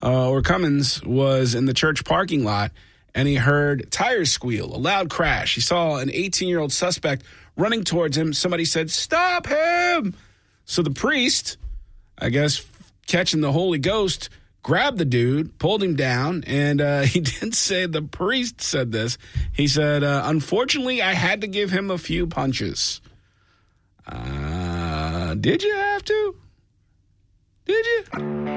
or Cummins was in the church parking lot, and he heard tires squeal, a loud crash. He saw an 18-year-old suspect running towards him. Somebody said, "Stop him!" So the priest, I guess catching the Holy Ghost, grabbed the dude, pulled him down, and he didn't say the priest said this. He said, "Unfortunately, I had to give him a few punches." Did you have to? Did you?